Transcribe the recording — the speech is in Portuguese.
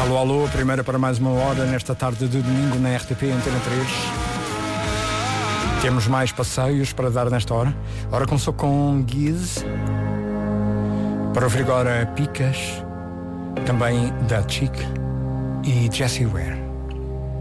Alô, alô, primeira para mais uma hora nesta tarde de domingo na RTP Antena 3. Temos mais passeios para dar nesta hora. Ora, começou com Giz. Para ouvir agora Picas, também da Chic e Jessie Ware.